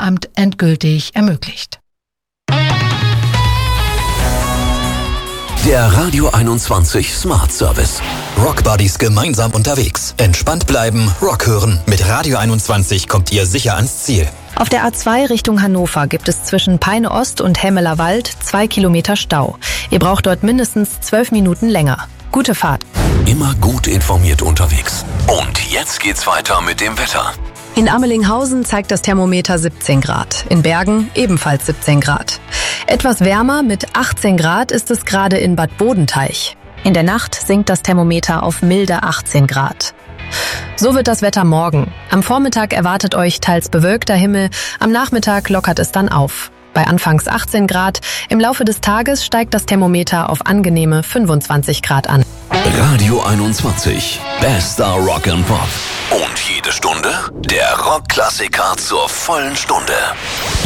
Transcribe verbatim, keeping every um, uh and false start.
Zollamt endgültig ermöglicht. Der Radio einundzwanzig Smart Service. Rockbuddies gemeinsam unterwegs. Entspannt bleiben, Rock hören. Mit Radio einundzwanzig kommt ihr sicher ans Ziel. Auf der A zwei Richtung Hannover gibt es zwischen Peine Ost und Helmeler Wald zwei Kilometer Stau. Ihr braucht dort mindestens zwölf Minuten länger. Gute Fahrt. Immer gut informiert unterwegs. Und jetzt geht's weiter mit dem Wetter. In Amelinghausen zeigt das Thermometer siebzehn Grad. In Bergen ebenfalls siebzehn Grad. Etwas wärmer mit achtzehn Grad ist es gerade in Bad Bodenteich. In der Nacht sinkt das Thermometer auf milde achtzehn Grad. So wird das Wetter morgen. Am Vormittag erwartet euch teils bewölkter Himmel, am Nachmittag lockert es dann auf. Bei anfangs achtzehn Grad, im Laufe des Tages steigt das Thermometer auf angenehme fünfundzwanzig Grad an. Radio einundzwanzig, bester Rock and Pop. Und jede Stunde der Rockklassiker zur vollen Stunde.